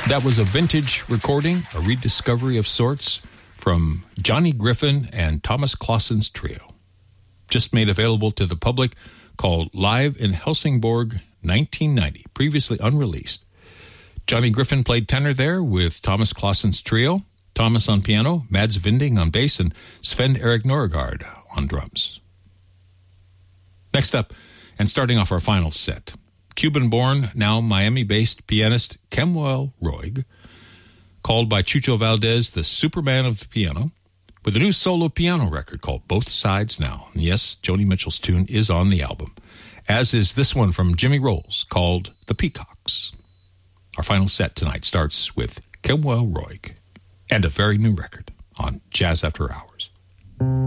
That was a vintage recording, a rediscovery of sorts, from Johnny Griffin and Thomas Claessen's trio. Just made available to the public, called Live in Helsingborg 1990, previously unreleased. Johnny Griffin played tenor there with Thomas Claessen's trio, Thomas on piano, Mads Vinding on bass, and Sven Erik Nørgaard on drums. Next up, and starting off our final set, Cuban-born, now Miami-based pianist Kemuel Roig, called by Chucho Valdez the Superman of the piano, with a new solo piano record called Both Sides Now. And yes, Joni Mitchell's tune is on the album, as is this one from Jimmy Rolls called The Peacocks. Our final set tonight starts with Kemuel Roig and a very new record on Jazz After Hours.